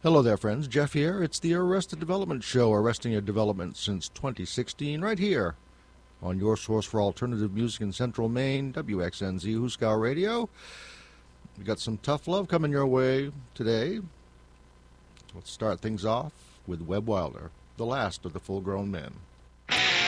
Hello there, friends. Jeff here. It's the Arrested Development Show, arresting your development since 2016, right here on your source for alternative music in Central Maine, WXNZ Huskow Radio. We got some tough love coming your way today. Let's start things off with Webb Wilder, the last of the full-grown men.